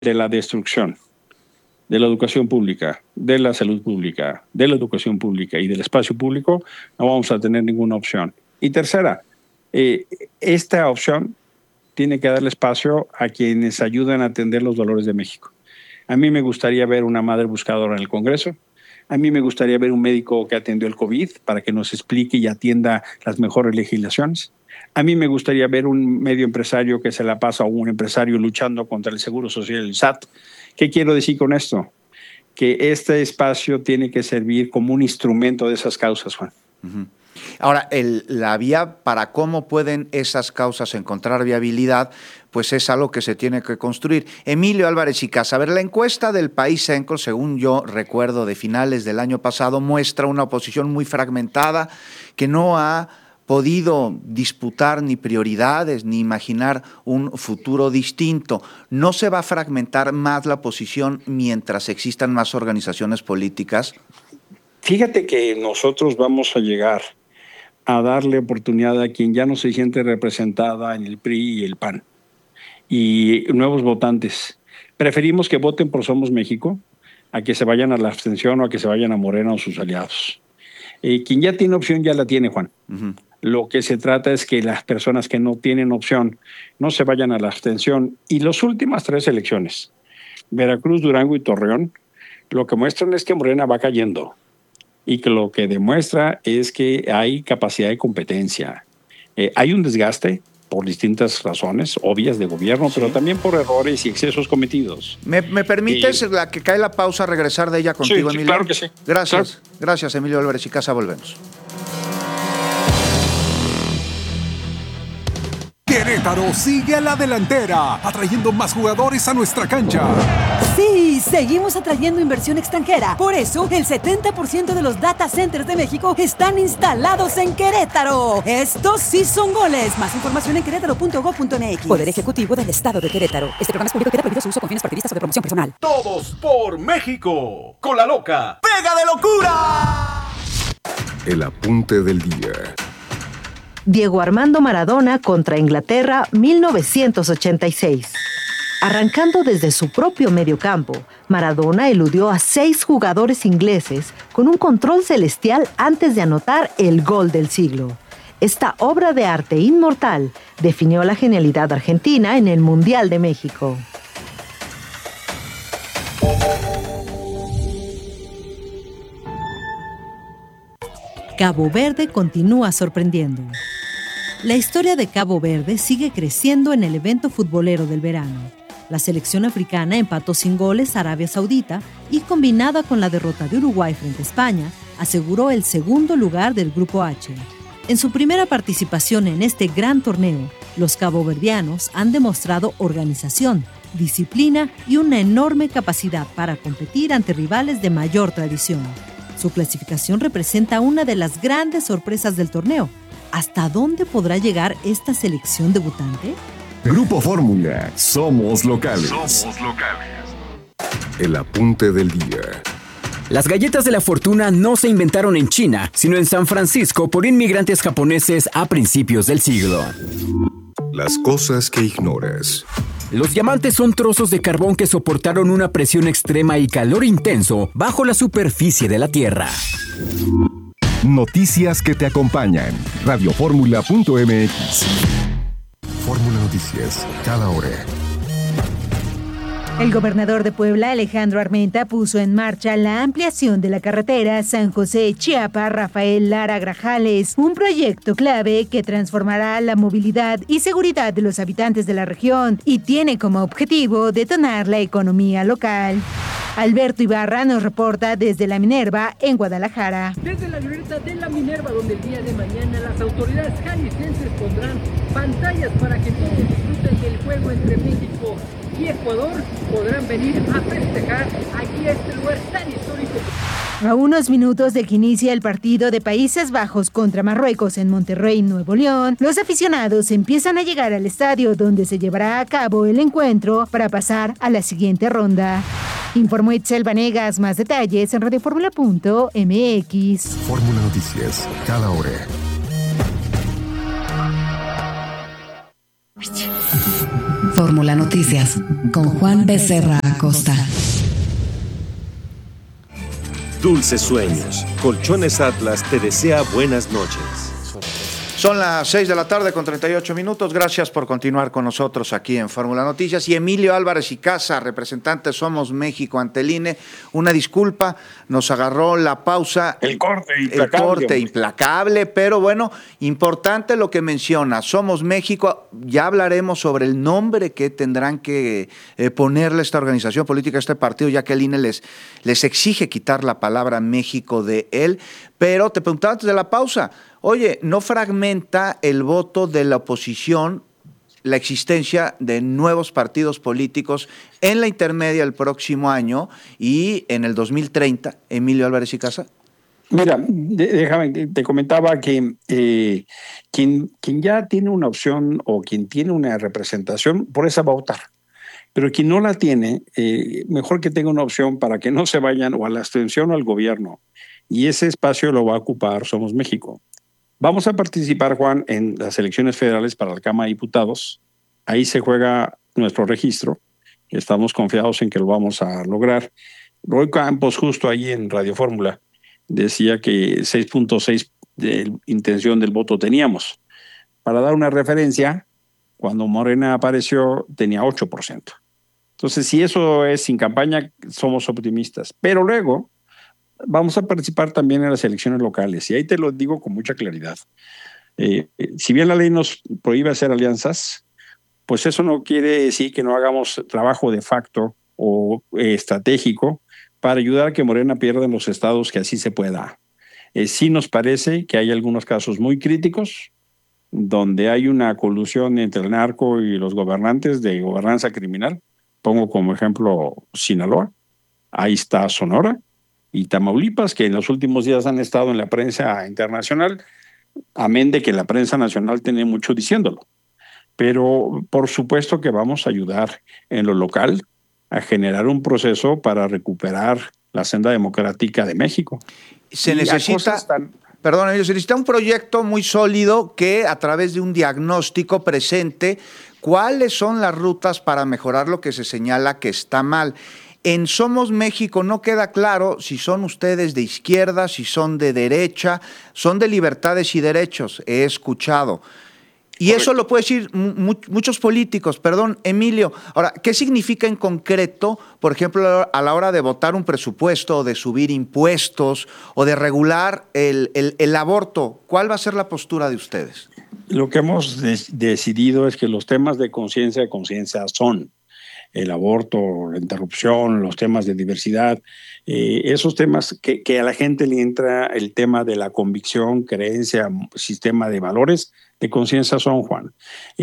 de la destrucción de la educación pública, de la salud pública, de la educación pública y del espacio público, no vamos a tener ninguna opción. Y tercera, esta opción tiene que darle espacio a quienes ayudan a atender los dolores de México. A mí me gustaría ver una madre buscadora en el Congreso. A mí me gustaría ver un médico que atendió el COVID para que nos explique y atienda las mejores legislaciones. A mí me gustaría ver un medio empresario que se la pasa a un empresario luchando contra el Seguro Social y el SAT. ¿Qué quiero decir con esto? Que este espacio tiene que servir como un instrumento de esas causas, Juan. Uh-huh. Ahora, la vía para cómo pueden esas causas encontrar viabilidad, pues es algo que se tiene que construir. Emilio Álvarez y Casa, a ver, la encuesta del País Cenco, según yo recuerdo de finales del año pasado, muestra una oposición muy fragmentada que no ha podido disputar ni prioridades ni imaginar un futuro distinto. ¿No se va a fragmentar más la oposición mientras existan más organizaciones políticas? Fíjate que nosotros vamos a llegar a darle oportunidad a quien ya no se siente representada en el PRI y el PAN y nuevos votantes. Preferimos que voten por Somos México a que se vayan a la abstención o a que se vayan a Morena o sus aliados. Quien ya tiene opción ya la tiene, Juan. Uh-huh. Lo que se trata es que las personas que no tienen opción no se vayan a la abstención. Y las últimas 3 elecciones, Veracruz, Durango y Torreón, lo que muestran es que Morena va cayendo y que lo que demuestra es que hay capacidad de competencia. Hay un desgaste por distintas razones obvias de gobierno, sí, pero también por errores y excesos cometidos. ¿Me permites, la que cae la pausa, regresar de ella contigo, sí, Emilio? Claro que sí. Gracias. Claro. Gracias, Emilio Álvarez y Casa. Volvemos. Querétaro sigue a la delantera, atrayendo más jugadores a nuestra cancha. Sí, seguimos atrayendo inversión extranjera. Por eso, el 70% de los data centers de México están instalados en Querétaro. Estos sí son goles. Más información en querétaro.gov.mx. Poder Ejecutivo del Estado de Querétaro. Este programa es público y queda prohibido su uso con fines partidistas o de promoción personal. Todos por México. Con la loca. ¡Pega de locura! El apunte del día. Diego Armando Maradona contra Inglaterra, 1986. Arrancando desde su propio mediocampo, Maradona eludió a 6 jugadores ingleses con un control celestial antes de anotar el gol del siglo. Esta obra de arte inmortal definió la genialidad argentina en el Mundial de México. Cabo Verde continúa sorprendiendo. La historia de Cabo Verde sigue creciendo en el evento futbolero del verano. La selección africana empató sin goles a Arabia Saudita y, combinada con la derrota de Uruguay frente a España, aseguró el segundo lugar del Grupo H. En su primera participación en este gran torneo, los caboverdianos han demostrado organización, disciplina y una enorme capacidad para competir ante rivales de mayor tradición. Su clasificación representa una de las grandes sorpresas del torneo. ¿Hasta dónde podrá llegar esta selección debutante? Grupo Fórmula. Somos locales. Somos locales. El apunte del día. Las galletas de la fortuna no se inventaron en China, sino en San Francisco por inmigrantes japoneses a principios del siglo. Las cosas que ignoras. Los diamantes son trozos de carbón que soportaron una presión extrema y calor intenso bajo la superficie de la Tierra. Noticias que te acompañan. Radioformula.mx. Fórmula Noticias, cada hora. El gobernador de Puebla, Alejandro Armenta, puso en marcha la ampliación de la carretera San José-Chiapa Rafael Lara Grajales, un proyecto clave que transformará la movilidad y seguridad de los habitantes de la región y tiene como objetivo detonar la economía local. Alberto Ibarra nos reporta desde La Minerva, en Guadalajara. Desde la glorieta de La Minerva, donde el día de mañana las autoridades jaliscienses pondrán pantallas para que todos disfruten del juego entre México y Ecuador, podrán venir a festejar aquí a este lugar tan histórico. A unos minutos de que inicia el partido de Países Bajos contra Marruecos en Monterrey, Nuevo León, los aficionados empiezan a llegar al estadio donde se llevará a cabo el encuentro para pasar a la siguiente ronda. Informó Itzel Vanegas. Más detalles en radioformula.mx. Fórmula Noticias, cada hora. Fórmula Noticias con Juan Becerra Acosta. Dulces sueños. Colchones Atlas te desea buenas noches. Son las 6 de la tarde con 38 minutos. Gracias por continuar con nosotros aquí en Fórmula Noticias. Y Emilio Álvarez y Casa, representante Somos México ante el INE. Una disculpa, nos agarró la pausa. El corte implacable, pero bueno, importante lo que menciona. Somos México, ya hablaremos sobre el nombre que tendrán que ponerle esta organización política, este partido, ya que el INE les exige quitar la palabra México de él. Pero te preguntaba antes de la pausa, oye, ¿no fragmenta el voto de la oposición la existencia de nuevos partidos políticos en la intermedia el próximo año y en el 2030, Emilio Álvarez y Casa? Mira, déjame, te comentaba que quien ya tiene una opción o quien tiene una representación, por esa va a votar. Pero quien no la tiene, mejor que tenga una opción para que no se vayan o a la abstención o al gobierno. Y ese espacio lo va a ocupar Somos México. Vamos a participar, Juan, en las elecciones federales para la Cámara de Diputados. Ahí se juega nuestro registro. Estamos confiados en que lo vamos a lograr. Roy Campos, justo ahí en Radio Fórmula, decía que 6.6 de intención del voto teníamos. Para dar una referencia, cuando Morena apareció tenía 8%. Entonces, si eso es sin campaña, somos optimistas. Pero luego vamos a participar también en las elecciones locales. Y ahí te lo digo con mucha claridad. Si bien la ley nos prohíbe hacer alianzas, pues eso no quiere decir que no hagamos trabajo de facto o estratégico para ayudar a que Morena pierda en los estados que así se pueda. Sí nos parece que hay algunos casos muy críticos donde hay una colusión entre el narco y los gobernantes de gobernanza criminal. Pongo como ejemplo Sinaloa, ahí está Sonora y Tamaulipas, que en los últimos días han estado en la prensa internacional, amén de que la prensa nacional tiene mucho diciéndolo. Pero por supuesto que vamos a ayudar en lo local a generar un proceso para recuperar la senda democrática de México. Se necesita un proyecto muy sólido que a través de un diagnóstico presente cuáles son las rutas para mejorar lo que se señala que está mal. En Somos México no queda claro si son ustedes de izquierda, si son de derecha, son de libertades y derechos, he escuchado. Y eso lo pueden decir muchos políticos. Perdón, Emilio. Ahora, ¿qué significa en concreto, por ejemplo, a la hora de votar un presupuesto o de subir impuestos o de regular el aborto? ¿Cuál va a ser la postura de ustedes? Lo que hemos decidido es que los temas de conciencia son el aborto, la interrupción, los temas de diversidad, esos temas que a la gente le entra el tema de la convicción, creencia, sistema de valores, de conciencia son, Juan.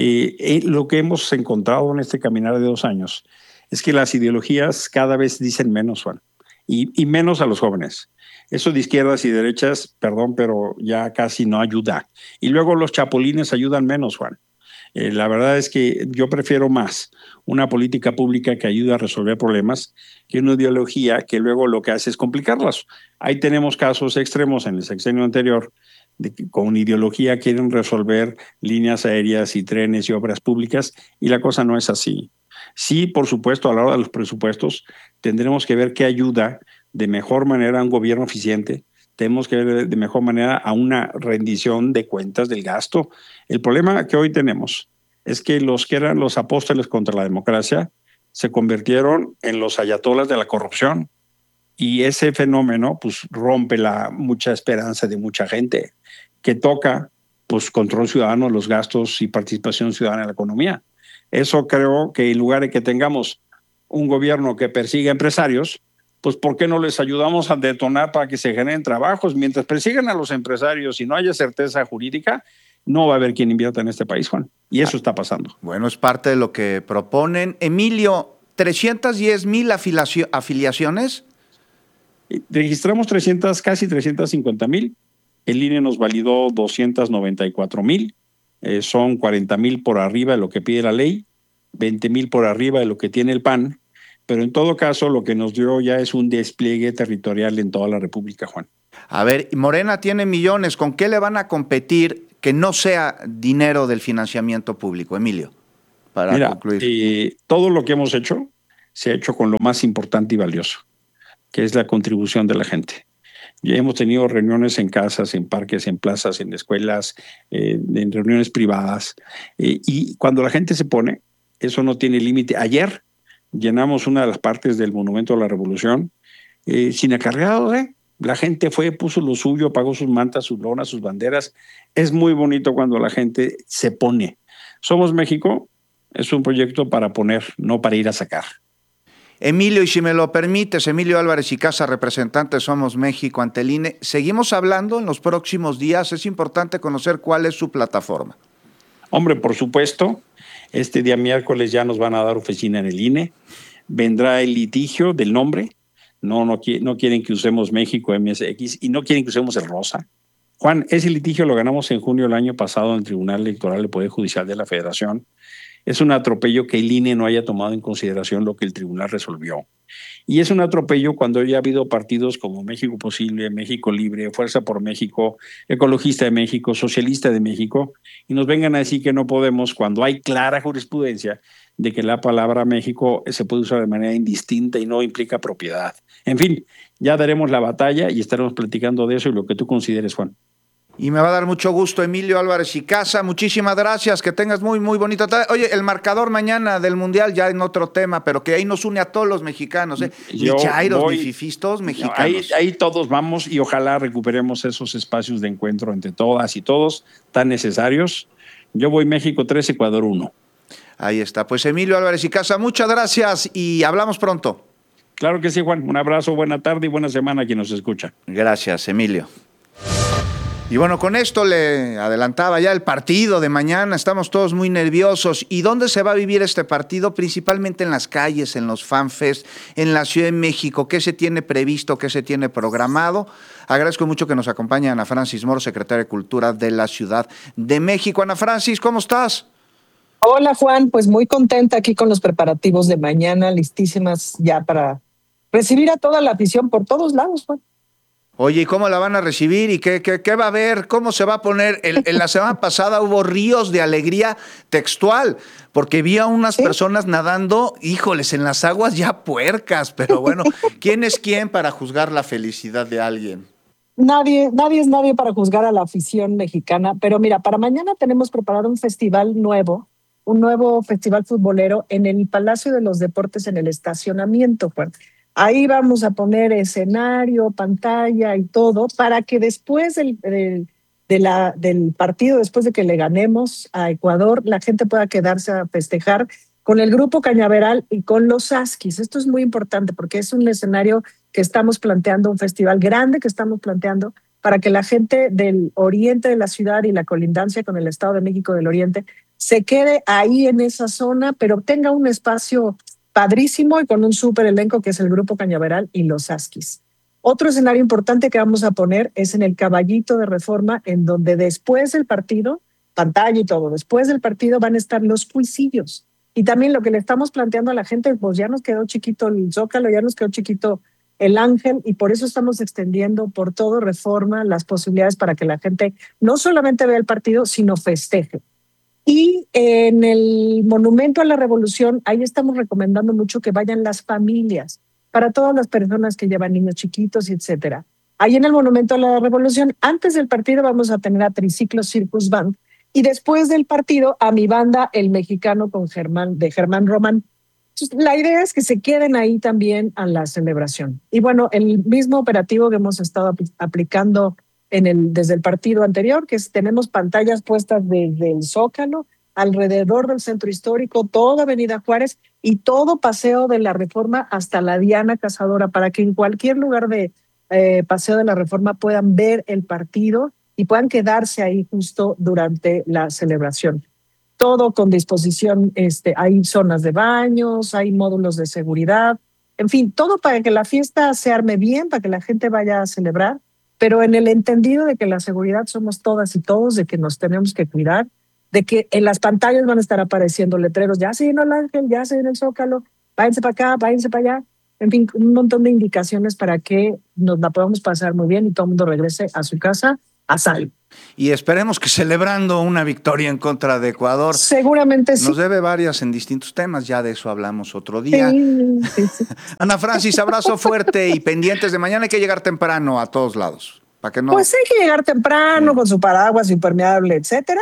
Lo que hemos encontrado en este caminar de 2 años es que las ideologías cada vez dicen menos, Juan, y menos a los jóvenes. Eso de izquierdas y derechas, perdón, pero ya casi no ayuda. Y luego los chapulines ayudan menos, Juan. La verdad es que yo prefiero más una política pública que ayude a resolver problemas que una ideología que luego lo que hace es complicarlas. Ahí tenemos casos extremos en el sexenio anterior de que con ideología quieren resolver líneas aéreas y trenes y obras públicas y la cosa no es así. Sí, por supuesto, a la hora de los presupuestos tendremos que ver qué ayuda de mejor manera a un gobierno eficiente. Tenemos que ver de mejor manera a una rendición de cuentas del gasto. El problema que hoy tenemos es que los que eran los apóstoles contra la democracia se convirtieron en los ayatolas de la corrupción. Y ese fenómeno pues, rompe mucha esperanza de mucha gente que toca pues, control ciudadano, los gastos y participación ciudadana en la economía. Eso creo que en lugar de que tengamos un gobierno que persiga empresarios, pues ¿por qué no les ayudamos a detonar para que se generen trabajos? Mientras persigan a los empresarios y no haya certeza jurídica, no va a haber quien invierta en este país, Juan. Y eso está pasando. Bueno, es parte de lo que proponen. Emilio, 310,000 afiliaciones. Registramos casi 350,000. El INE nos validó 294,000. Son 40,000 por arriba de lo que pide la ley, 20,000 por arriba de lo que tiene el PAN. Pero en todo caso, lo que nos dio ya es un despliegue territorial en toda la República, Juan. A ver, Morena tiene millones. ¿Con qué le van a competir que no sea dinero del financiamiento público, Emilio? para concluir. Todo lo que hemos hecho se ha hecho con lo más importante y valioso, que es la contribución de la gente. Ya hemos tenido reuniones en casas, en parques, en plazas, en escuelas, en reuniones privadas. Y cuando la gente se pone, eso no tiene límite. Ayer llenamos una de las partes del Monumento a la Revolución sin acarreado, La gente fue, puso lo suyo, pagó sus mantas, sus lonas, sus banderas. Es muy bonito cuando la gente se pone. Somos México es un proyecto para poner, no para ir a sacar. Emilio, y si me lo permites, Emilio Álvarez y Casa, representante Somos México ante el INE, seguimos hablando en los próximos días. Es importante conocer cuál es su plataforma. Hombre, por supuesto, este día miércoles ya nos van a dar oficina en el INE. Vendrá el litigio del nombre. No quieren que usemos México MSX y no quieren que usemos el rosa. Juan, ese litigio lo ganamos en junio del año pasado en el Tribunal Electoral del Poder Judicial de la Federación. Es un atropello que el INE no haya tomado en consideración lo que el tribunal resolvió. Y es un atropello cuando ya ha habido partidos como México Posible, México Libre, Fuerza por México, Ecologista de México, Socialista de México, y nos vengan a decir que no podemos cuando hay clara jurisprudencia de que la palabra México se puede usar de manera indistinta y no implica propiedad. En fin, ya daremos la batalla y estaremos platicando de eso y lo que tú consideres, Juan. Y me va a dar mucho gusto, Emilio Álvarez y Casa. Muchísimas gracias, que tengas muy, muy bonita tarde. Oye, el marcador mañana del Mundial, ya en otro tema, pero que ahí nos une a todos los mexicanos, Ni chairos, ni fifís, todos mexicanos. Ahí todos vamos y ojalá recuperemos esos espacios de encuentro entre todas y todos tan necesarios. Yo voy México 3, Ecuador 1. Ahí está. Pues Emilio Álvarez y Casa, muchas gracias y hablamos pronto. Claro que sí, Juan. Un abrazo, buena tarde y buena semana a quien nos escucha. Gracias, Emilio. Y bueno, con esto le adelantaba ya el partido de mañana, estamos todos muy nerviosos. ¿Y dónde se va a vivir este partido? Principalmente en las calles, en los fanfest, en la Ciudad de México. ¿Qué se tiene previsto, qué se tiene programado? Agradezco mucho que nos acompañe Ana Francis Moro, secretaria de Cultura de la Ciudad de México. Ana Francis, ¿cómo estás? Hola, Juan, pues muy contenta aquí con los preparativos de mañana, listísimas ya para recibir a toda la afición por todos lados, Juan. Oye, ¿y cómo la van a recibir? ¿Y qué va a haber? ¿Cómo se va a poner? En la semana pasada hubo ríos de alegría textual, porque vi a unas personas nadando, híjoles, en las aguas ya puercas, pero bueno, ¿quién es quién para juzgar la felicidad de alguien? Nadie es nadie para juzgar a la afición mexicana, pero mira, para mañana tenemos preparado un festival nuevo, un nuevo festival futbolero en el Palacio de los Deportes, en el estacionamiento, Juan. Ahí vamos a poner escenario, pantalla y todo para que después del partido, después de que le ganemos a Ecuador, la gente pueda quedarse a festejar con el Grupo Cañaveral y con los Huskies. Esto es muy importante porque es un escenario que estamos planteando, un festival grande que estamos planteando para que la gente del oriente de la ciudad y la colindancia con el Estado de México del Oriente se quede ahí en esa zona, pero tenga un espacio padrísimo y con un súper elenco que es el Grupo Cañaveral y los Huskies. Otro escenario importante que vamos a poner es en el Caballito de Reforma, en donde después del partido, pantalla y todo, después del partido van a estar los cuisillos. Y también lo que le estamos planteando a la gente, pues ya nos quedó chiquito el Zócalo, ya nos quedó chiquito el Ángel, y por eso estamos extendiendo por todo Reforma las posibilidades para que la gente no solamente vea el partido, sino festeje. Y en el Monumento a la Revolución, ahí estamos recomendando mucho que vayan las familias, para todas las personas que llevan niños chiquitos, etcétera. Ahí en el Monumento a la Revolución, antes del partido vamos a tener a Triciclo Circus Band, y después del partido a mi banda El Mexicano con Germán Román. Entonces, la idea es que se queden ahí también a la celebración. Y bueno, el mismo operativo que hemos estado aplicando desde el partido anterior, que tenemos pantallas puestas desde el Zócalo, alrededor del Centro Histórico, toda Avenida Juárez y todo Paseo de la Reforma hasta la Diana Cazadora, para que en cualquier lugar de Paseo de la Reforma puedan ver el partido y puedan quedarse ahí justo durante la celebración. Todo con disposición, hay zonas de baños, hay módulos de seguridad, en fin, todo para que la fiesta se arme bien, para que la gente vaya a celebrar, pero en el entendido de que la seguridad somos todas y todos, de que nos tenemos que cuidar, de que en las pantallas van a estar apareciendo letreros, ya se llenó el Ángel, ya se llenó el Zócalo, váyanse para acá, váyanse para allá, en fin, un montón de indicaciones para que nos la podamos pasar muy bien y todo el mundo regrese a su casa a salvo. y esperemos que celebrando una victoria en contra de Ecuador. Seguramente sí. Nos debe varias en distintos temas, ya de eso hablamos otro día. Sí. Ana Francis, abrazo fuerte y pendientes de mañana. Hay que llegar temprano a todos lados. ¿Para que no? Pues hay que llegar temprano con su paraguas impermeable, etcétera,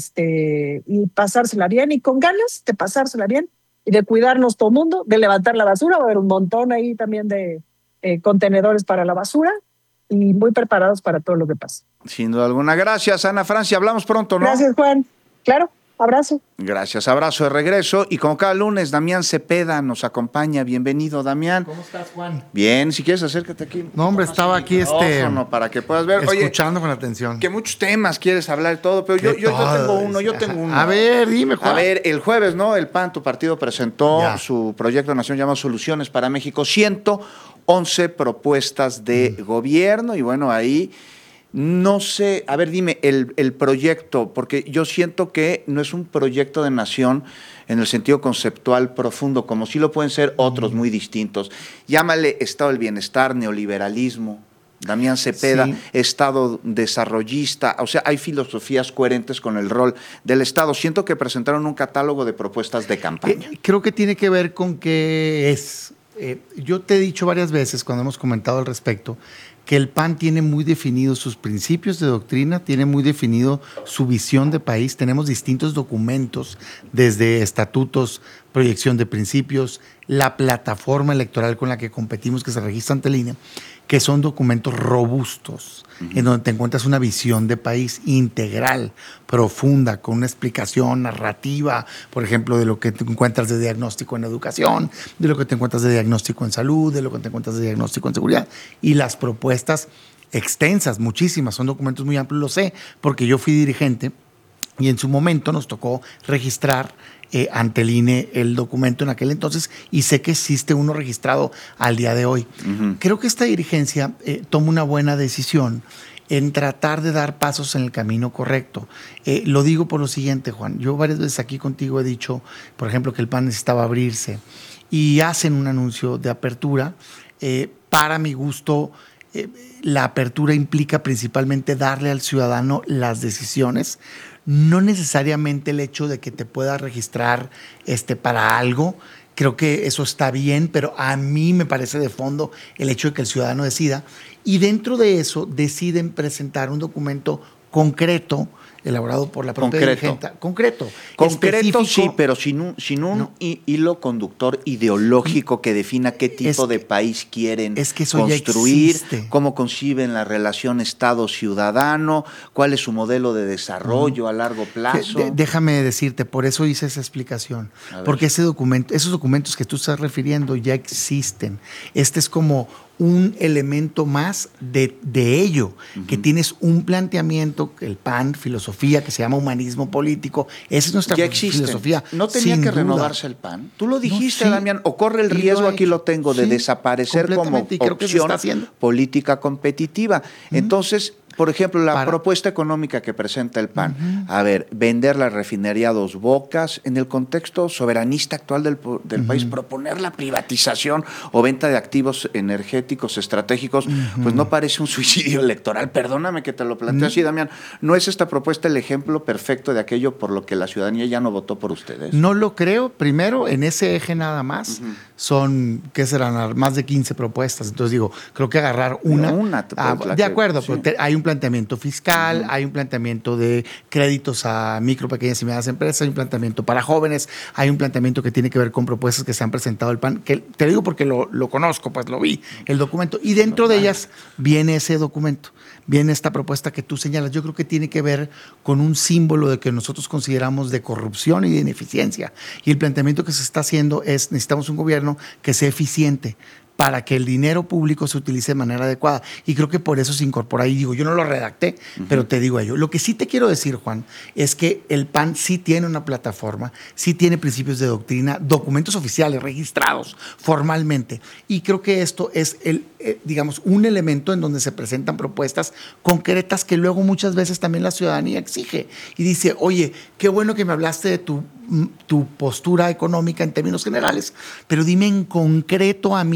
y pasársela bien, y con ganas de pasársela bien y de cuidarnos todo el mundo, de levantar la basura. Va a haber un montón ahí también de contenedores para la basura, y muy preparados para todo lo que pasa. Sin duda alguna. Gracias, Ana Francia. Hablamos pronto, ¿no? Gracias, Juan. Claro, abrazo. Gracias, abrazo de regreso. Y como cada lunes, Damián Cepeda nos acompaña. Bienvenido, Damián. ¿Cómo estás, Juan? Bien, si quieres acércate aquí. No, hombre, estaba aquí para que puedas ver. Escuchando con atención. Que muchos temas quieres hablar y todo, pero yo tengo uno. A ver, dime, Juan. A ver, el jueves, ¿no? El PAN, tu partido, presentó su proyecto de nación llamado Soluciones para México. 111 propuestas de gobierno, y bueno, ahí no sé, a ver, dime, el proyecto, porque yo siento que no es un proyecto de nación en el sentido conceptual profundo, como sí lo pueden ser otros muy distintos. Llámale Estado del Bienestar, neoliberalismo, Damián Cepeda, sí. Estado desarrollista, o sea, hay filosofías coherentes con el rol del Estado. Siento que presentaron un catálogo de propuestas de campaña. Creo que tiene que ver con qué es. Yo te he dicho varias veces cuando hemos comentado al respecto que el PAN tiene muy definidos sus principios de doctrina, tiene muy definido su visión de país. Tenemos distintos documentos, desde estatutos, proyección de principios, la plataforma electoral con la que competimos, que se registra ante el INE, que son documentos robustos, en donde te encuentras una visión de país integral, profunda, con una explicación narrativa, por ejemplo, de lo que te encuentras de diagnóstico en educación, de lo que te encuentras de diagnóstico en salud, de lo que te encuentras de diagnóstico en seguridad, y las propuestas extensas, muchísimas, son documentos muy amplios, lo sé, porque yo fui dirigente y en su momento nos tocó registrar ante el INE el documento en aquel entonces, y sé que existe uno registrado al día de hoy. Creo que esta dirigencia toma una buena decisión en tratar de dar pasos en el camino correcto. Lo digo por lo siguiente, Juan. Yo varias veces aquí contigo he dicho, por ejemplo, que el PAN necesitaba abrirse, y hacen un anuncio de apertura. Para mi gusto, la apertura implica principalmente darle al ciudadano las decisiones, no necesariamente el hecho de que te pueda registrar para algo. Creo que eso está bien, pero a mí me parece de fondo el hecho de que el ciudadano decida, y dentro de eso deciden presentar un documento concreto elaborado por la propia dirigente. Concreto, sí, pero sin un hilo conductor ideológico que defina qué tipo de país quieren construir, cómo conciben la relación Estado-ciudadano, cuál es su modelo de desarrollo a largo plazo. Déjame decirte, por eso hice esa explicación, porque esos documentos que tú estás refiriendo ya existen. Este es como un elemento más de ello, que tienes un planteamiento, el PAN, filosofía que se llama humanismo político. Esa es nuestra filosofía. ¿No tenía que renovarse el PAN? Tú lo dijiste, Damián, o corre el riesgo, aquí lo tengo, de desaparecer como opción política competitiva. Entonces, por ejemplo, la propuesta económica que presenta el PAN, a ver, vender la refinería Dos Bocas, en el contexto soberanista actual del país, proponer la privatización o venta de activos energéticos estratégicos, pues no parece un suicidio electoral. Perdóname que te lo plantee así, Damián. ¿No es esta propuesta el ejemplo perfecto de aquello por lo que la ciudadanía ya no votó por ustedes? No lo creo. Primero, en ese eje nada más, son, ¿qué serán? Más de 15 propuestas. Entonces digo, creo que agarrar una de acuerdo, sí. Pero hay un planteamiento fiscal, hay un planteamiento de créditos a micro, pequeñas y medianas empresas, hay un planteamiento para jóvenes, hay un planteamiento que tiene que ver con propuestas que se han presentado al PAN, que te digo porque lo conozco, pues lo vi, el documento, y dentro de ellas viene ese documento, viene esta propuesta que tú señalas. Yo creo que tiene que ver con un símbolo de que nosotros consideramos de corrupción y de ineficiencia, y el planteamiento que se está haciendo es: necesitamos un gobierno que sea eficiente para que el dinero público se utilice de manera adecuada. Y creo que por eso se incorpora ahí. Digo, yo no lo redacté, pero te digo ello. Lo que sí te quiero decir, Juan, es que el PAN sí tiene una plataforma, sí tiene principios de doctrina, documentos oficiales registrados formalmente. Y creo que esto es digamos, un elemento en donde se presentan propuestas concretas que luego muchas veces también la ciudadanía exige. Y dice: oye, qué bueno que me hablaste de tu postura económica en términos generales, pero dime en concreto a mí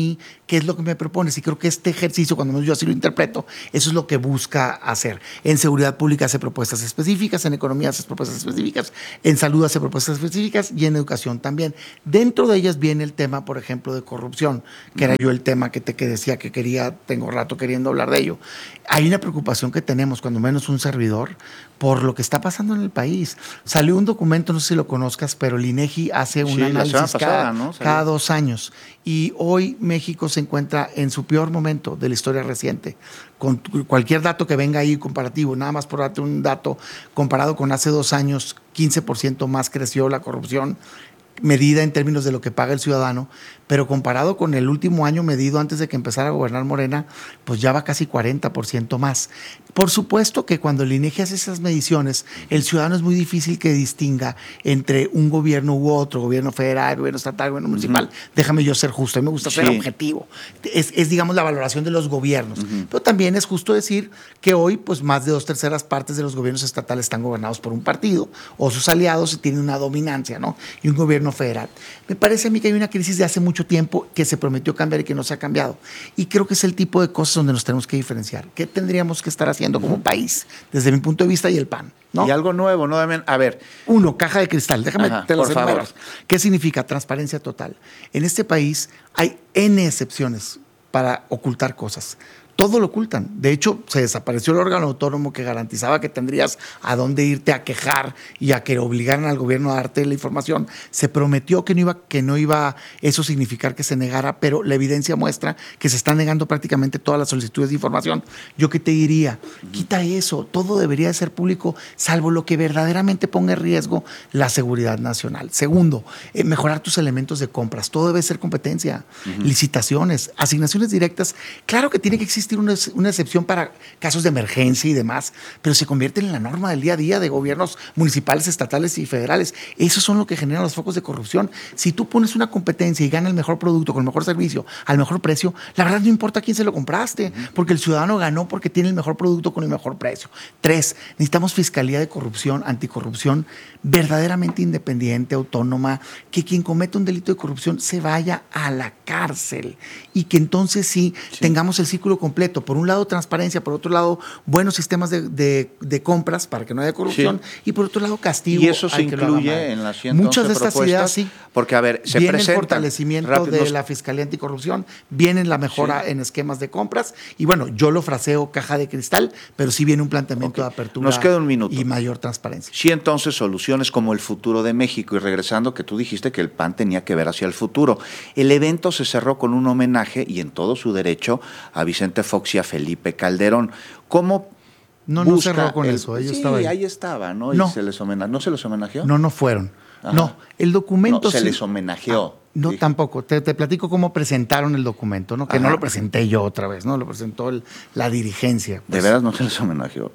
¿qué es lo que me propones? Y creo que este ejercicio, cuando yo así lo interpreto, eso es lo que busca hacer. En seguridad pública hace propuestas específicas, en economía hace propuestas específicas, en salud hace propuestas específicas y en educación también. Dentro de ellas viene el tema, por ejemplo, de corrupción, que era yo el tema que decía que tengo rato queriendo hablar de ello. Hay una preocupación que tenemos, cuando menos un servidor, por lo que está pasando en el país. Salió un documento, no sé si lo conozcas, pero el INEGI hace un análisis cada 2 años. Y hoy México se encuentra en su peor momento de la historia reciente. Con cualquier dato que venga ahí comparativo, nada más por darte un dato, comparado con hace 2 años, 15% más creció la corrupción, medida en términos de lo que paga el ciudadano, pero comparado con el último año medido antes de que empezara a gobernar Morena, pues ya va casi 40% más. Por supuesto que cuando el INEGI hace esas mediciones, el ciudadano es muy difícil que distinga entre un gobierno u otro, gobierno federal, gobierno estatal, gobierno municipal. Déjame yo ser justo, a mí me gusta ser objetivo. Es, digamos, la valoración de los gobiernos. Pero también es justo decir que hoy, pues más de 2/3 partes de los gobiernos estatales están gobernados por un partido o sus aliados y tienen una dominancia, ¿no? Y un gobierno federal. Me parece a mí que hay una crisis de hace mucho tiempo que se prometió cambiar y que no se ha cambiado. Y creo que es el tipo de cosas donde nos tenemos que diferenciar. ¿Qué tendríamos que estar haciendo como país, desde mi punto de vista, y el PAN? ¿No? Y algo nuevo, ¿no? A ver. 1, caja de cristal. Déjame te las enumero. ¿Qué significa? Transparencia total. En este país hay N excepciones para ocultar cosas. Todo lo ocultan. De hecho, se desapareció el órgano autónomo que garantizaba que tendrías a dónde irte a quejar y a que obligaran al gobierno a darte la información. Se prometió que no iba eso significar que se negara, pero la evidencia muestra que se están negando prácticamente todas las solicitudes de información. ¿Yo qué te diría? Quita eso. Todo debería de ser público, salvo lo que verdaderamente ponga en riesgo la seguridad nacional. Segundo, mejorar tus elementos de compras. Todo debe ser competencia. Licitaciones, asignaciones directas. Claro que tiene que existir una excepción para casos de emergencia y demás, pero se convierten en la norma del día a día de gobiernos municipales, estatales y federales. Esos son lo que generan los focos de corrupción. Si tú pones una competencia y gana el mejor producto con el mejor servicio al mejor precio, la verdad no importa a quién se lo compraste, porque el ciudadano ganó porque tiene el mejor producto con el mejor precio. 3, necesitamos fiscalía de corrupción, anticorrupción, verdaderamente independiente, autónoma, que quien cometa un delito de corrupción se vaya a la cárcel y que entonces sí tengamos el círculo completo. Por un lado, transparencia, por otro lado, buenos sistemas de compras para que no haya corrupción y por otro lado, castigo. Y eso se incluye en las 111 muchas de estas ideas, sí. Porque, a ver, se viene presenta el fortalecimiento de la Fiscalía Anticorrupción, viene la mejora en esquemas de compras y bueno, yo lo fraseo caja de cristal, pero sí viene un planteamiento de apertura. Nos queda un minuto. Y mayor transparencia. Sí, entonces, soluciones como el futuro de México. Y regresando, que tú dijiste que el PAN tenía que ver hacia el futuro. El evento se cerró con un homenaje, y en todo su derecho, a Vicente Fox y a Felipe Calderón. ¿Cómo no cerró con eso? Ellos estaban ahí estaba, ¿no? No. Y ¿no se les homenajeó? No fueron. Ajá. No, el documento... No, se les homenajeó. No, tampoco. Te platico cómo presentaron el documento, ¿no? Que no lo presenté yo otra vez, ¿no? Lo presentó la dirigencia. Pues, ¿de veras no se les homenajeó?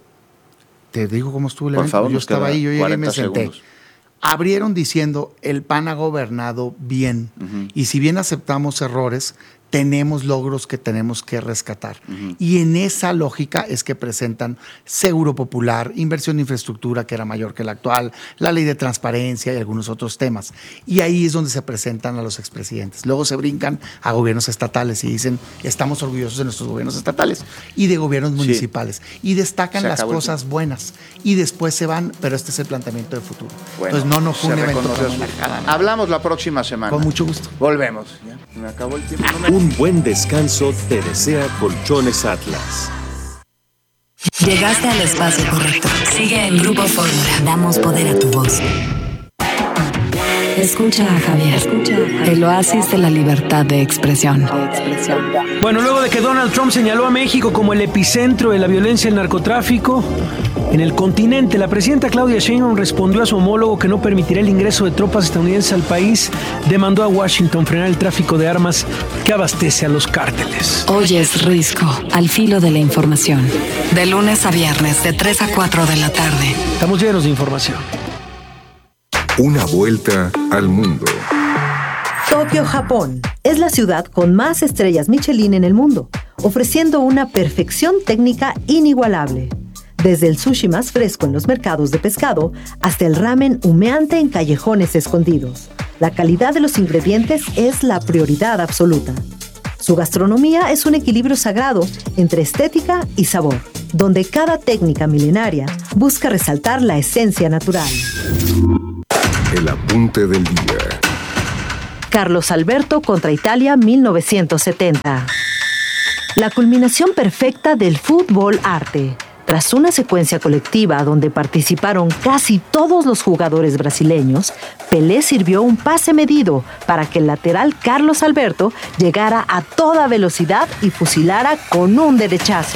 Te digo cómo estuvo el evento. Por favor, yo estaba ahí, yo llegué y me senté. Segundos. Abrieron diciendo, el PAN ha gobernado bien. Y si bien aceptamos errores, tenemos logros que tenemos que rescatar. Y en esa lógica es que presentan Seguro Popular, inversión de infraestructura que era mayor que la actual, la ley de transparencia y algunos otros temas. Y ahí es donde se presentan a los expresidentes. Luego se brincan a gobiernos estatales y dicen, estamos orgullosos de nuestros gobiernos estatales y de gobiernos municipales. Y destacan las cosas buenas. Y después se van, pero este es el planteamiento de futuro. Bueno, entonces no fue un evento. Hablamos la próxima semana. Con mucho gusto. Volvemos. ¿Ya? Me acabó el tiempo. Un buen descanso te desea Colchones Atlas. Llegaste al espacio correcto. Sigue en Grupo Fórmula. Damos poder a tu voz. Escucha a Javier. El oasis de la libertad de expresión. Bueno, luego de que Donald Trump señaló a México como el epicentro de la violencia y el narcotráfico en el continente, la presidenta Claudia Sheinbaum respondió a su homólogo que no permitirá el ingreso de tropas estadounidenses al país. Demandó a Washington frenar el tráfico de armas que abastece a los cárteles. Oyes Risco, al filo de la información. De lunes a viernes, de 3 a 4 de la tarde. Estamos llenos de información. Una vuelta al mundo. Tokio, Japón, es la ciudad con más estrellas Michelin en el mundo, ofreciendo una perfección técnica inigualable. Desde el sushi más fresco en los mercados de pescado hasta el ramen humeante en callejones escondidos. La calidad de los ingredientes es la prioridad absoluta. Su gastronomía es un equilibrio sagrado entre estética y sabor, donde cada técnica milenaria busca resaltar la esencia natural. El apunte del día. Carlos Alberto contra Italia 1970. La culminación perfecta del fútbol arte. Tras una secuencia colectiva donde participaron casi todos los jugadores brasileños, Pelé sirvió un pase medido para que el lateral Carlos Alberto llegara a toda velocidad y fusilara con un derechazo.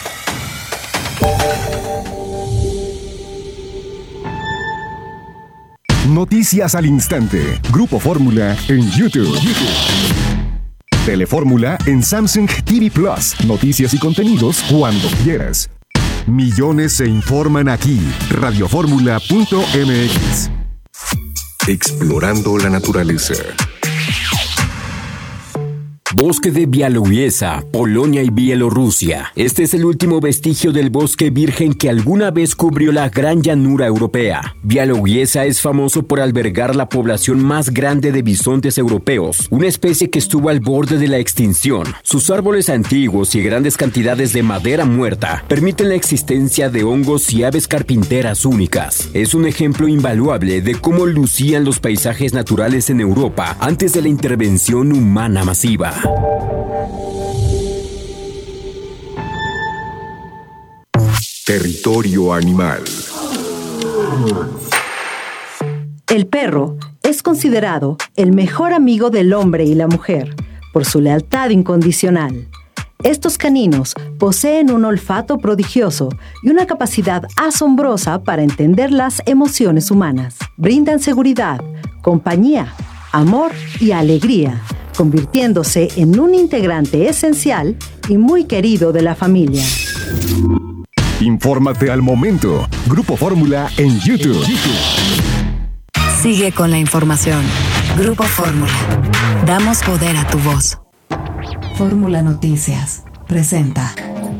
Noticias al instante. Grupo Fórmula en YouTube. Telefórmula en Samsung TV Plus. Noticias y contenidos cuando quieras. Millones se informan aquí. Radioformula.mx. Explorando la naturaleza. Bosque de Białowieża, Polonia y Bielorrusia. Este es el último vestigio del bosque virgen que alguna vez cubrió la gran llanura europea. Białowieża es famoso por albergar la población más grande de bisontes europeos, una especie que estuvo al borde de la extinción. Sus árboles antiguos y grandes cantidades de madera muerta permiten la existencia de hongos y aves carpinteras únicas. Es un ejemplo invaluable de cómo lucían los paisajes naturales en Europa antes de la intervención humana masiva. Territorio animal. El perro es considerado el mejor amigo del hombre y la mujer por su lealtad incondicional. Estos caninos poseen un olfato prodigioso y una capacidad asombrosa para entender las emociones humanas. Brindan seguridad, compañía, amor y alegría, convirtiéndose en un integrante esencial y muy querido de la familia. Infórmate al momento. Grupo Fórmula en YouTube. Sigue con la información. Grupo Fórmula. Damos poder a tu voz. Fórmula Noticias presenta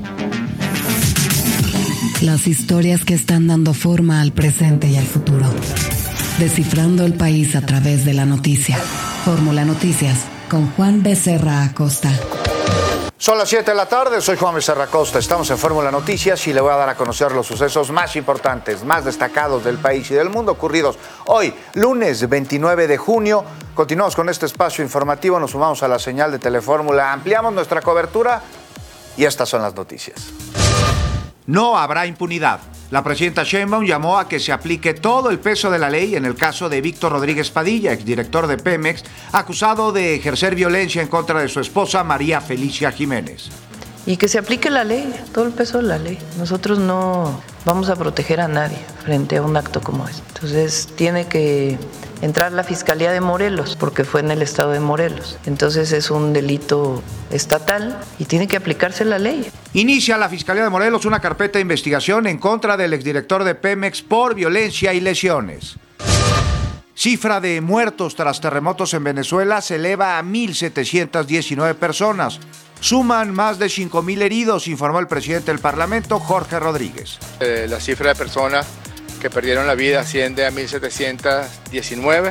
las historias que están dando forma al presente y al futuro. Descifrando el país a través de la noticia. Fórmula Noticias con Juan Becerra Acosta. Son las 7 de la tarde, soy Juan Becerra Acosta, estamos en Fórmula Noticias y le voy a dar a conocer los sucesos más importantes, más destacados del país y del mundo ocurridos hoy, lunes 29 de junio. Continuamos con este espacio informativo, nos sumamos a la señal de Telefórmula, ampliamos nuestra cobertura y estas son las noticias. No habrá impunidad. La presidenta Sheinbaum llamó a que se aplique todo el peso de la ley en el caso de Víctor Rodríguez Padilla, exdirector de Pemex, acusado de ejercer violencia en contra de su esposa María Felicia Jiménez. Y que se aplique la ley, todo el peso de la ley. Nosotros no vamos a proteger a nadie frente a un acto como este. Entonces tiene que entrar la Fiscalía de Morelos, porque fue en el estado de Morelos. Entonces es un delito estatal y tiene que aplicarse la ley. Inicia la Fiscalía de Morelos una carpeta de investigación en contra del exdirector de Pemex por violencia y lesiones. Cifra de muertos tras terremotos en Venezuela se eleva a 1,719 personas. Suman más de 5,000 heridos, informó el presidente del Parlamento, Jorge Rodríguez. La cifra de personas que perdieron la vida asciende a 1,719,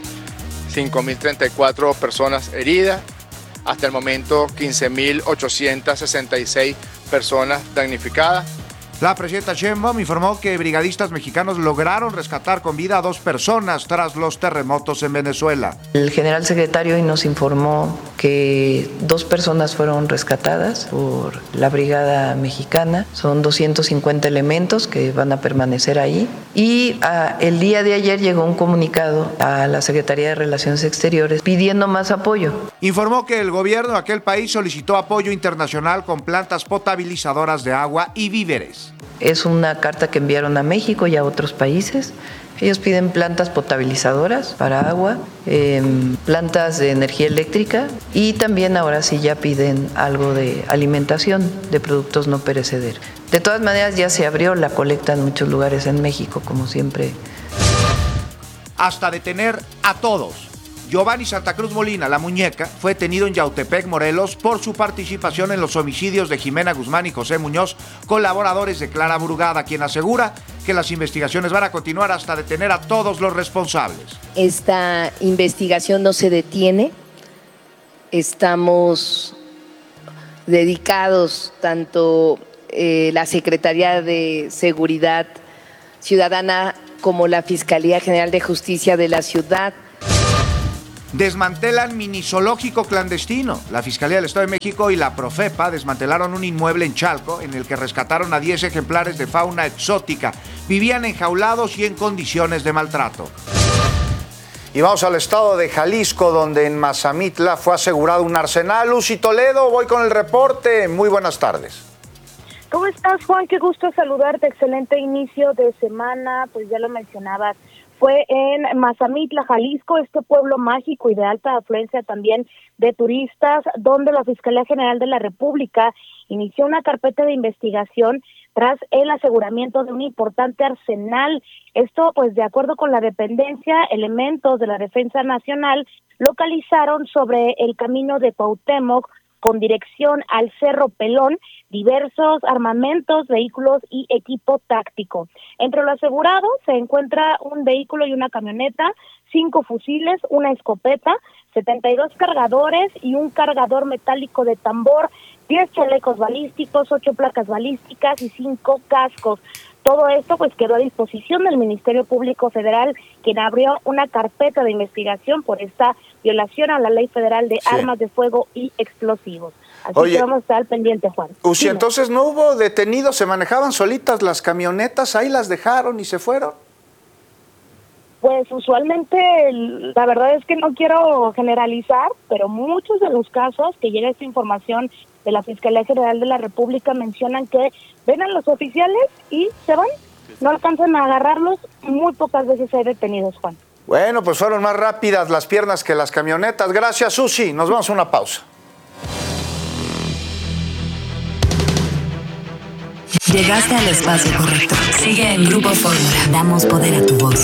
5,034 personas heridas, hasta el momento 15,866 personas damnificadas. La presidenta Sheinbaum informó que brigadistas mexicanos lograron rescatar con vida a 2 personas tras los terremotos en Venezuela. El general secretario hoy nos informó que 2 personas fueron rescatadas por la brigada mexicana. Son 250 elementos que van a permanecer ahí. Y el día de ayer llegó un comunicado a la Secretaría de Relaciones Exteriores pidiendo más apoyo. Informó que el gobierno de aquel país solicitó apoyo internacional con plantas potabilizadoras de agua y víveres. Es una carta que enviaron a México y a otros países. Ellos piden plantas potabilizadoras para agua, plantas de energía eléctrica y también ahora sí ya piden algo de alimentación de productos no perecederos. De todas maneras ya se abrió la colecta en muchos lugares en México, como siempre. Hasta detener a todos. Giovanni Santa Cruz Molina, la muñeca, fue detenido en Yautepec, Morelos, por su participación en los homicidios de Jimena Guzmán y José Muñoz, colaboradores de Clara Brugada, quien asegura que las investigaciones van a continuar hasta detener a todos los responsables. Esta investigación no se detiene estamos dedicados, tanto la Secretaría de Seguridad Ciudadana como la Fiscalía General de Justicia de la ciudad. Desmantelan mini zoológico clandestino. La Fiscalía del Estado de México y la Profepa desmantelaron un inmueble en Chalco en el que rescataron a 10 ejemplares de fauna exótica. Vivían enjaulados y en condiciones de maltrato. Y vamos al estado de Jalisco, donde en Mazamitla fue asegurado un arsenal. Lucy Toledo, voy con el reporte. Muy buenas tardes. ¿Cómo estás, Juan? Qué gusto saludarte. Excelente inicio de semana, pues ya lo mencionabas. Fue en Mazamitla, Jalisco, este pueblo mágico y de alta afluencia también de turistas, donde la Fiscalía General de la República inició una carpeta de investigación tras el aseguramiento de un importante arsenal. Esto, pues, de acuerdo con la dependencia, elementos de la Defensa Nacional localizaron sobre el camino de Cuauhtémoc con dirección al Cerro Pelón diversos armamentos, vehículos y equipo táctico. Entre lo asegurado se encuentra un vehículo y una camioneta, 5 fusiles, una escopeta, 72 cargadores y un cargador metálico de tambor, 10 chalecos balísticos, 8 placas balísticas y 5 cascos. Todo esto pues quedó a disposición del Ministerio Público Federal, quien abrió una carpeta de investigación por esta violación a la Ley Federal de Armas de Fuego y Explosivos. Así que vamos a estar al pendiente, Juan. Uy, entonces no hubo detenidos, se manejaban solitas las camionetas, ahí las dejaron y se fueron. Pues usualmente, la verdad es que no quiero generalizar, pero muchos de los casos que llega esta información de la Fiscalía General de la República mencionan que ven a los oficiales y se van, no alcanzan a agarrarlos, muy pocas veces hay detenidos, Juan. Bueno, pues fueron más rápidas las piernas que las camionetas. Gracias, Susi. Nos vamos a una pausa. Llegaste al espacio correcto. Sigue en Grupo Fórmula. Damos poder a tu voz.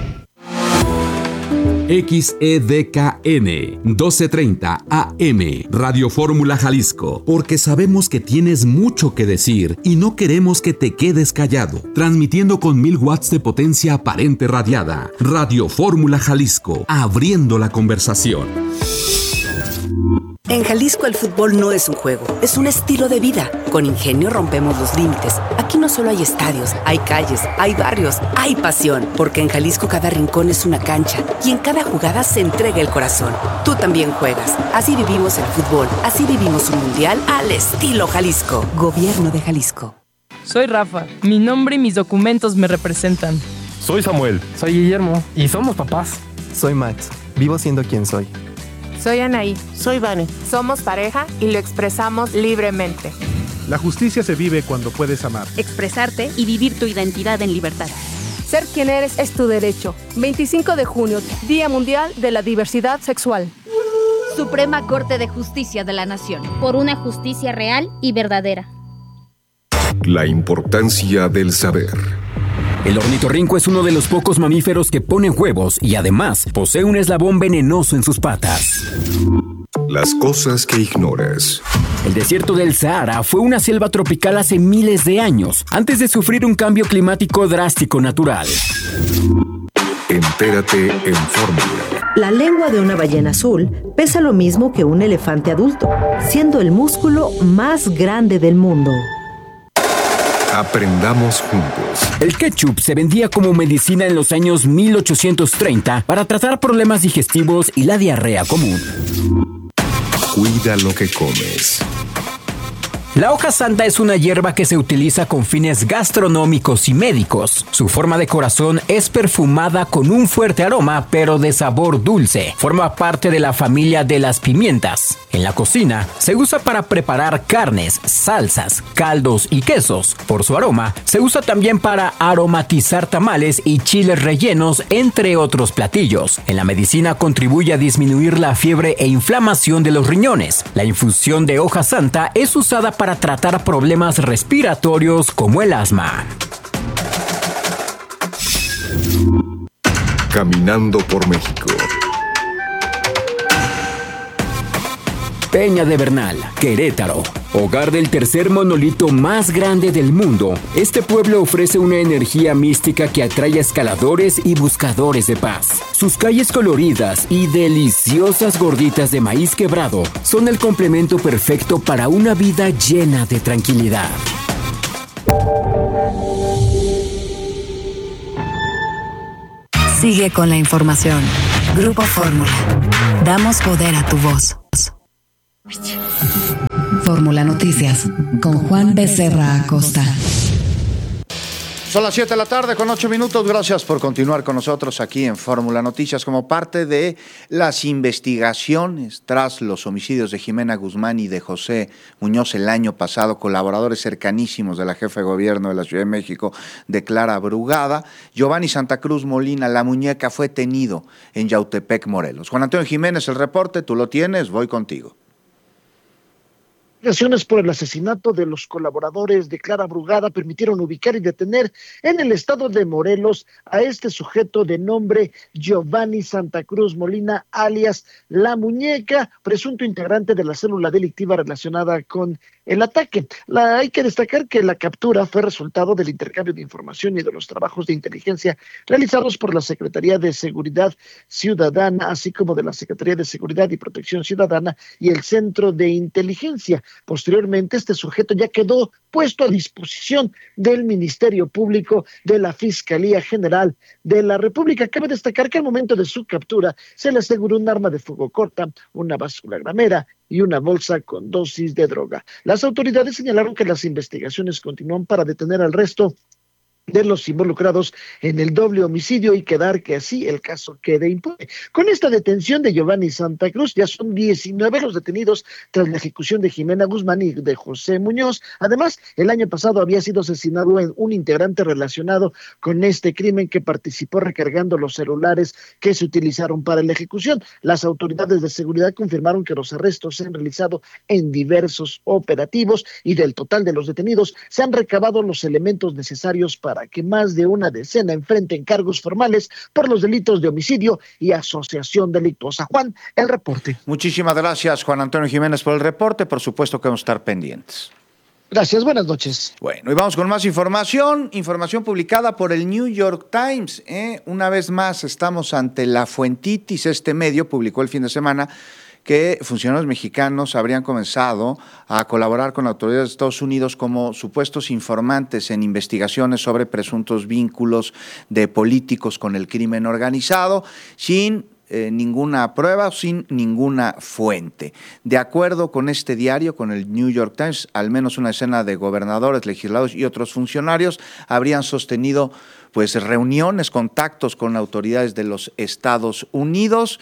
XEDKN 1230 AM Radio Fórmula Jalisco, porque sabemos que tienes mucho que decir y no queremos que te quedes callado. Transmitiendo con 1000 watts de potencia aparente radiada. Radio Fórmula Jalisco, abriendo la conversación. En Jalisco el fútbol no es un juego, es un estilo de vida. Con Ingenio rompemos los límites. Aquí no solo hay estadios, hay calles, hay barrios, hay pasión. Porque en Jalisco cada rincón es una cancha y en cada jugada se entrega el corazón. Tú también juegas. Así vivimos el fútbol, así vivimos un mundial al estilo Jalisco. Gobierno de Jalisco. Soy Rafa, mi nombre y mis documentos me representan. Soy Samuel. Soy Guillermo y somos papás. Soy Max, vivo siendo quien soy. Soy Anaí. Soy Vane. Somos pareja y lo expresamos libremente. La justicia se vive cuando puedes amar. Expresarte y vivir tu identidad en libertad. Ser quien eres es tu derecho. 25 de junio, Día Mundial de la Diversidad Sexual. Suprema Corte de Justicia de la Nación. Por una justicia real y verdadera. La importancia del saber. El ornitorrinco es uno de los pocos mamíferos que ponen huevos y además posee un eslabón venenoso en sus patas. Las cosas que ignoras. El desierto del Sahara fue una selva tropical hace miles de años, antes de sufrir un cambio climático drástico natural. Entérate en Fórmula. La lengua de una ballena azul pesa lo mismo que un elefante adulto, siendo el músculo más grande del mundo. Aprendamos juntos. El ketchup se vendía como medicina en los años 1830 para tratar problemas digestivos y la diarrea común. Cuida lo que comes. La hoja santa es una hierba que se utiliza con fines gastronómicos y médicos. Su forma de corazón es perfumada con un fuerte aroma, pero de sabor dulce. Forma parte de la familia de las pimientas. En la cocina, se usa para preparar carnes, salsas, caldos y quesos. Por su aroma, se usa también para aromatizar tamales y chiles rellenos, entre otros platillos. En la medicina contribuye a disminuir la fiebre e inflamación de los riñones. La infusión de hoja santa es usada para tratar problemas respiratorios como el asma. Caminando por México. Peña de Bernal, Querétaro. Hogar del tercer monolito más grande del mundo, este pueblo ofrece una energía mística que atrae a escaladores y buscadores de paz. Sus calles coloridas y deliciosas gorditas de maíz quebrado son el complemento perfecto para una vida llena de tranquilidad. Sigue con la información. Grupo Fórmula. Damos poder a tu voz. Fórmula Noticias con Juan Becerra Acosta. Son las 7 de la tarde con 8 minutos. Gracias por continuar con nosotros aquí en Fórmula Noticias como parte de las investigaciones tras los homicidios de Jimena Guzmán y de José Muñoz el año pasado, colaboradores cercanísimos de la jefa de gobierno de la Ciudad de México, de Clara Brugada. Giovanni Santa Cruz Molina, la muñeca, fue detenido en Yautepec, Morelos. Juan Antonio Jiménez, el reporte, tú lo tienes, voy contigo. Investigaciones por el asesinato de los colaboradores de Clara Brugada permitieron ubicar y detener en el estado de Morelos a este sujeto de nombre Giovanni Santa Cruz Molina, alias La Muñeca, presunto integrante de la célula delictiva relacionada con el ataque. Hay que destacar que la captura fue resultado del intercambio de información y de los trabajos de inteligencia realizados por la Secretaría de Seguridad Ciudadana, así como de la Secretaría de Seguridad y Protección Ciudadana y el Centro de Inteligencia. Posteriormente, este sujeto ya quedó puesto a disposición del Ministerio Público de la Fiscalía General de la República. Cabe destacar que al momento de su captura se le aseguró un arma de fuego corta, una báscula gramera y una bolsa con dosis de droga. Las autoridades señalaron que las investigaciones continúan para detener al resto de los involucrados en el doble homicidio y quedar que así el caso quede impune. Con esta detención de Giovanni Santa Cruz, ya son 19 los detenidos tras la ejecución de Jimena Guzmán y de José Muñoz. Además, el año pasado había sido asesinado un integrante relacionado con este crimen que participó recargando los celulares que se utilizaron para la ejecución. Las autoridades de seguridad confirmaron que los arrestos se han realizado en diversos operativos y del total de los detenidos se han recabado los elementos necesarios para que más de una decena enfrenten cargos formales por los delitos de homicidio y asociación delictuosa. Juan, el reporte. Muchísimas gracias, Juan Antonio Jiménez, por el reporte. Por supuesto que vamos a estar pendientes. Gracias, buenas noches. Bueno, y vamos con más información publicada por el New York Times. Una vez más estamos ante la fuentitis. Este medio publicó el fin de semana que funcionarios mexicanos habrían comenzado a colaborar con autoridades de Estados Unidos como supuestos informantes en investigaciones sobre presuntos vínculos de políticos con el crimen organizado, sin ninguna prueba, sin ninguna fuente. De acuerdo con este diario, con el New York Times, al menos una decena de gobernadores, legisladores y otros funcionarios habrían sostenido reuniones, contactos con autoridades de los Estados Unidos.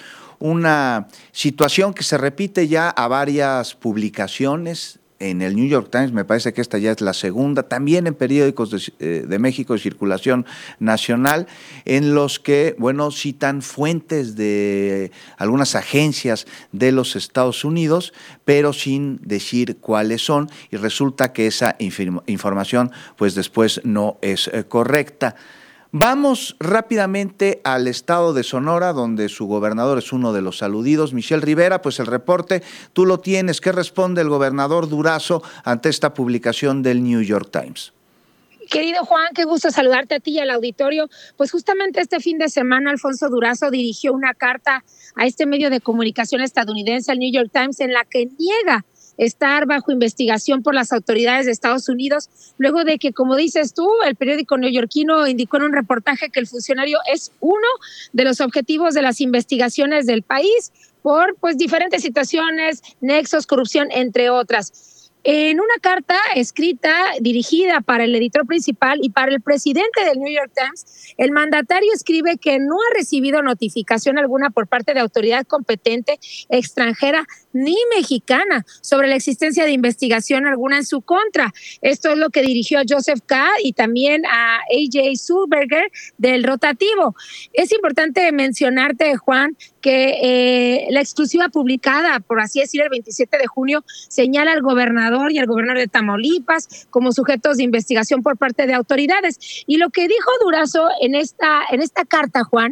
Una situación que se repite ya a varias publicaciones en el New York Times, me parece que esta ya es la segunda, también en periódicos de México de circulación nacional, en los que, citan fuentes de algunas agencias de los Estados Unidos, pero sin decir cuáles son, y resulta que esa información, después no es correcta. Vamos rápidamente al estado de Sonora, donde su gobernador es uno de los aludidos, Michelle Rivera. El reporte tú lo tienes. ¿Qué responde el gobernador Durazo ante esta publicación del New York Times? Querido Juan, qué gusto saludarte a ti y al auditorio. Justamente este fin de semana Alfonso Durazo dirigió una carta a este medio de comunicación estadounidense, el New York Times, en la que niega estar bajo investigación por las autoridades de Estados Unidos, luego de que, como dices tú, el periódico neoyorquino indicó en un reportaje que el funcionario es uno de los objetivos de las investigaciones del país por diferentes situaciones, nexos, corrupción, entre otras. En una carta escrita, dirigida para el editor principal y para el presidente del New York Times, el mandatario escribe que no ha recibido notificación alguna por parte de autoridad competente, extranjera ni mexicana, sobre la existencia de investigación alguna en su contra. Esto es lo que dirigió a Joseph K. y también a A.J. Sulberger del rotativo. Es importante mencionarte, Juan, que la exclusiva publicada, por así decir, el 27 de junio, señala al gobernador y al gobernador de Tamaulipas como sujetos de investigación por parte de autoridades. Y lo que dijo Durazo en esta carta, Juan,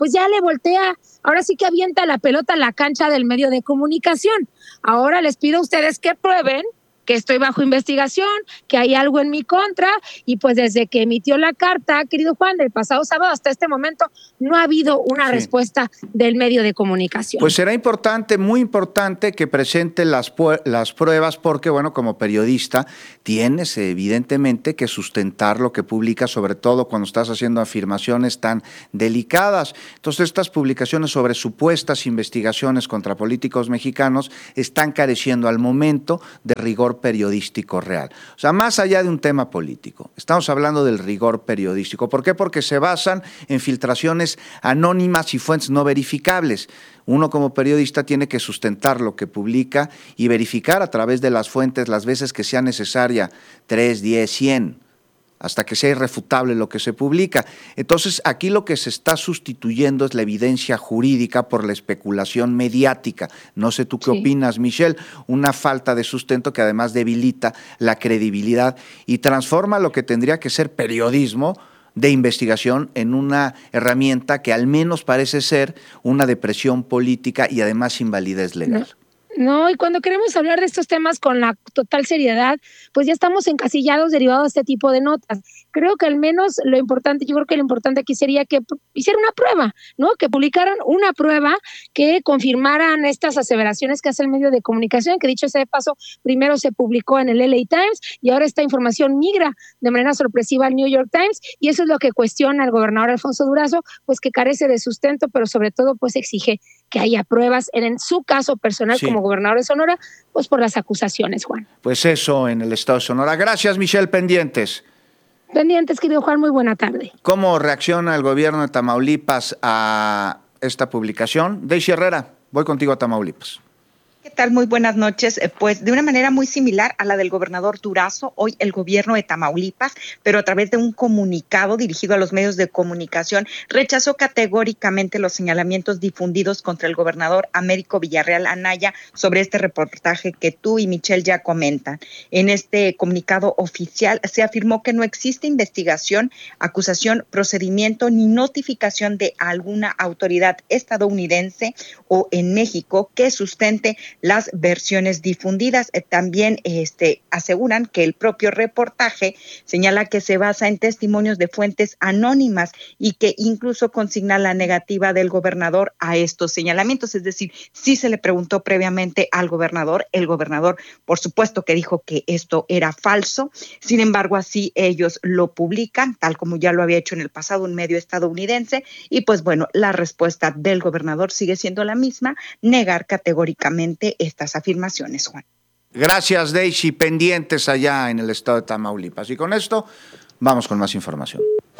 pues ya le voltea, ahora sí que avienta la pelota a la cancha del medio de comunicación. Ahora les pido a ustedes que prueben que estoy bajo investigación, que hay algo en mi contra, y pues desde que emitió la carta, querido Juan, del pasado sábado hasta este momento, no ha habido una respuesta del medio de comunicación. Pues será importante, muy importante, que presente las pruebas, porque, bueno, como periodista tienes evidentemente que sustentar lo que publicas, sobre todo cuando estás haciendo afirmaciones tan delicadas. Entonces, estas publicaciones sobre supuestas investigaciones contra políticos mexicanos están careciendo al momento de rigor periodístico real. O sea, más allá de un tema político, estamos hablando del rigor periodístico. ¿Por qué? Porque se basan en filtraciones anónimas y fuentes no verificables. Uno como periodista tiene que sustentar lo que publica y verificar a través de las fuentes las veces que sea necesaria, 3, 10, 100, hasta que sea irrefutable lo que se publica. Entonces, aquí lo que se está sustituyendo es la evidencia jurídica por la especulación mediática. No sé tú qué opinas, Michelle, una falta de sustento que además debilita la credibilidad y transforma lo que tendría que ser periodismo de investigación en una herramienta que al menos parece ser una depresión política y además invalidez legal. No, y cuando queremos hablar de estos temas con la total seriedad, pues ya estamos encasillados derivados de este tipo de notas. Creo que al menos lo importante aquí sería que hiciera una prueba, ¿no? Que publicaran una prueba que confirmaran estas aseveraciones que hace el medio de comunicación, que dicho sea de paso, primero se publicó en el LA Times y ahora esta información migra de manera sorpresiva al New York Times, y eso es lo que cuestiona el gobernador Alfonso Durazo, pues que carece de sustento, pero sobre todo pues exige que haya pruebas en su caso personal como gobernador de Sonora, pues por las acusaciones, Juan. Pues eso en el estado de Sonora. Gracias, Michelle, pendientes. Pendientes, querido Juan, muy buena tarde. ¿Cómo reacciona el gobierno de Tamaulipas a esta publicación? Daisy Herrera, voy contigo a Tamaulipas. ¿Qué tal? Muy buenas noches. Pues de una manera muy similar a la del gobernador Durazo, hoy el gobierno de Tamaulipas, pero a través de un comunicado dirigido a los medios de comunicación, rechazó categóricamente los señalamientos difundidos contra el gobernador Américo Villarreal Anaya sobre este reportaje que tú y Michelle ya comentan. En este comunicado oficial se afirmó que no existe investigación, acusación, procedimiento ni notificación de alguna autoridad estadounidense o en México que sustente las versiones difundidas. También aseguran que el propio reportaje señala que se basa en testimonios de fuentes anónimas y que incluso consigna la negativa del gobernador a estos señalamientos. Es decir, sí se le preguntó previamente al gobernador. El gobernador, por supuesto, que dijo que esto era falso. Sin embargo, así ellos lo publican, tal como ya lo había hecho en el pasado un medio estadounidense. Y pues bueno, la respuesta del gobernador sigue siendo la misma: negar categóricamente estas afirmaciones, Juan. Gracias, Daisy. Pendientes allá en el estado de Tamaulipas. Y con esto vamos con más información.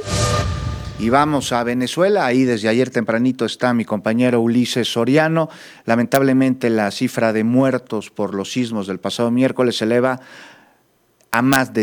Y vamos a Venezuela. Ahí desde ayer tempranito está mi compañero Ulises Soriano. Lamentablemente la cifra de muertos por los sismos del pasado miércoles se eleva a más de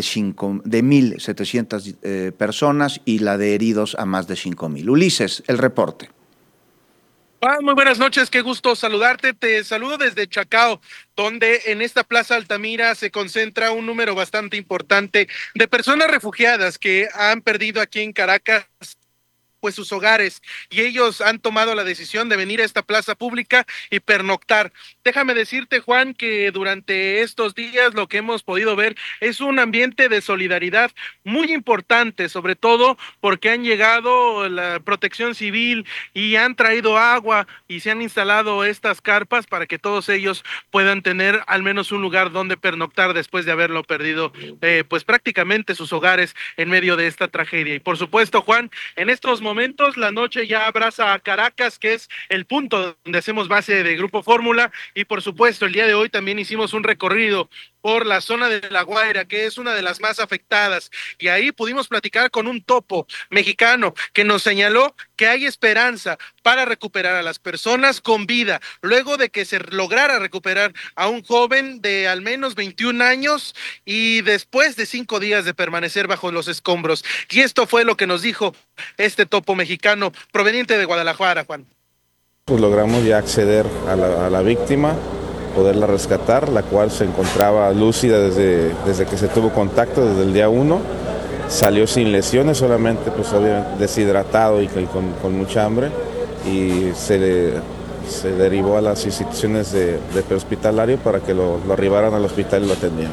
1,700 personas y la de heridos a más de 5,000. Ulises, el reporte. Muy buenas noches, qué gusto saludarte. Te saludo desde Chacao, donde en esta Plaza Altamira se concentra un número bastante importante de personas refugiadas que han perdido aquí en Caracas pues sus hogares, y ellos han tomado la decisión de venir a esta plaza pública y pernoctar. Déjame decirte, Juan, que durante estos días lo que hemos podido ver es un ambiente de solidaridad muy importante, sobre todo porque han llegado la Protección Civil y han traído agua y se han instalado estas carpas para que todos ellos puedan tener al menos un lugar donde pernoctar después de haberlo perdido pues prácticamente sus hogares en medio de esta tragedia. Y por supuesto, Juan, en estos momentos la noche ya abraza a Caracas, que es el punto donde hacemos base de Grupo Fórmula, y por supuesto el día de hoy también hicimos un recorrido por la zona de La Guaira, que es una de las más afectadas, y ahí pudimos platicar con un topo mexicano que nos señaló que hay esperanza para recuperar a las personas con vida, luego de que se lograra recuperar a un joven de al menos 21 años y después de 5 días de permanecer bajo los escombros. Y esto fue lo que nos dijo este topo mexicano proveniente de Guadalajara, Juan. Pues logramos ya acceder a la víctima, poderla rescatar, la cual se encontraba lúcida desde que se tuvo contacto, desde el día 1. Salió sin lesiones, solamente pues obviamente deshidratado y con mucha hambre. y se derivó a las instituciones de prehospitalario para que lo arribaran al hospital y lo atendieran.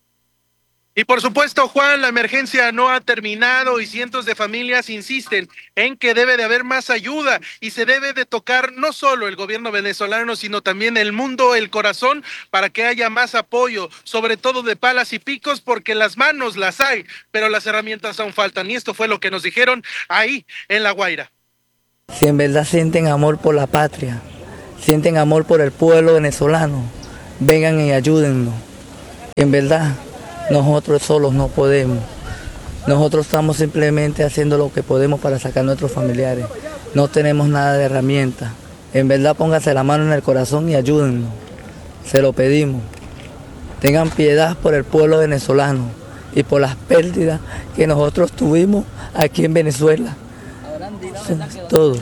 Y por supuesto, Juan, la emergencia no ha terminado y cientos de familias insisten en que debe de haber más ayuda y se debe de tocar no solo el gobierno venezolano, sino también el mundo, el corazón, para que haya más apoyo, sobre todo de palas y picos, porque las manos las hay, pero las herramientas aún faltan. Y esto fue lo que nos dijeron ahí en La Guaira. Si en verdad sienten amor por la patria, sienten amor por el pueblo venezolano, vengan y ayúdennos. En verdad, nosotros solos no podemos. Nosotros estamos simplemente haciendo lo que podemos para sacar a nuestros familiares. No tenemos nada de herramientas. En verdad, pónganse la mano en el corazón y ayúdennos. Se lo pedimos. Tengan piedad por el pueblo venezolano y por las pérdidas que nosotros tuvimos aquí en Venezuela. Todo.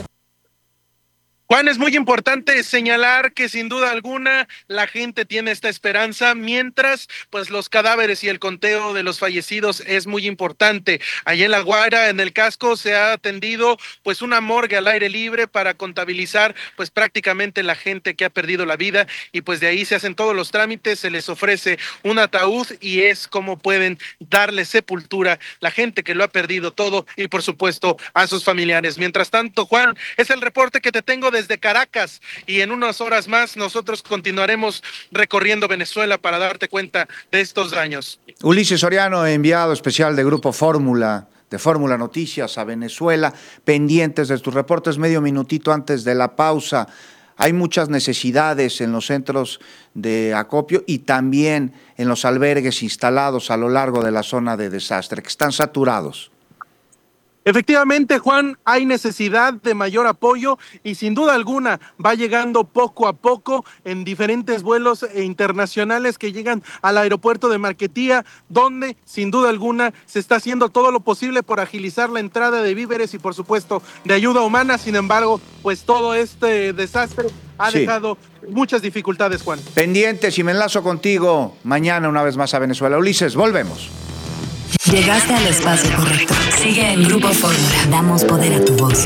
Juan, es muy importante señalar que sin duda alguna la gente tiene esta esperanza, mientras pues los cadáveres y el conteo de los fallecidos es muy importante. Allí en La Guaira, en el casco, se ha atendido pues una morgue al aire libre para contabilizar pues prácticamente la gente que ha perdido la vida, y pues de ahí se hacen todos los trámites, se les ofrece un ataúd y es como pueden darle sepultura la gente que lo ha perdido todo y por supuesto a sus familiares. Mientras tanto, Juan, es el reporte que te tengo desde Caracas, y en unas horas más nosotros continuaremos recorriendo Venezuela para darte cuenta de estos daños. Ulises Soriano, enviado especial de Grupo Fórmula, de Fórmula Noticias a Venezuela, pendientes de tus reportes. Medio minutito antes de la pausa. Hay muchas necesidades en los centros de acopio y también en los albergues instalados a lo largo de la zona de desastre, que están saturados. Efectivamente, Juan, hay necesidad de mayor apoyo y sin duda alguna va llegando poco a poco en diferentes vuelos internacionales que llegan al aeropuerto de Marquetía, donde sin duda alguna se está haciendo todo lo posible por agilizar la entrada de víveres y por supuesto de ayuda humana. Sin embargo, pues todo este desastre ha dejado muchas dificultades, Juan. Pendientes, y me enlazo contigo mañana una vez más a Venezuela. Ulises, volvemos. Llegaste al espacio correcto. Sigue en Grupo Fórmula. Damos poder a tu voz.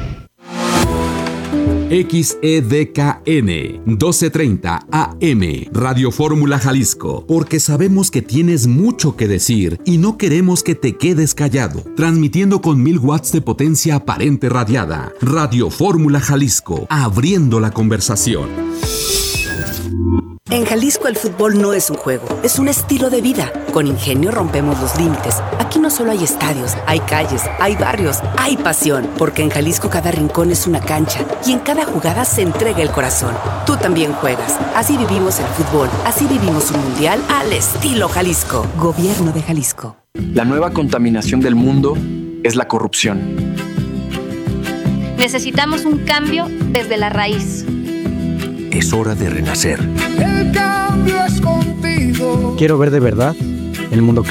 XEDKN 1230 AM Radio Fórmula Jalisco, porque sabemos que tienes mucho que decir y no queremos que te quedes callado. Transmitiendo con 1000 watts de potencia aparente radiada. Radio Fórmula Jalisco, abriendo la conversación. En Jalisco el fútbol no es un juego, es un estilo de vida. Con Ingenio rompemos los límites. Aquí no solo hay estadios, hay calles, hay barrios, hay pasión. Porque en Jalisco cada rincón es una cancha y en cada jugada se entrega el corazón. Tú también juegas. Así vivimos el fútbol, así vivimos un mundial al estilo Jalisco. Gobierno de Jalisco. La nueva contaminación del mundo es la corrupción. Necesitamos un cambio desde la raíz. Es hora de renacer. El cambio es contigo. Quiero ver de verdad el mundo cambiar.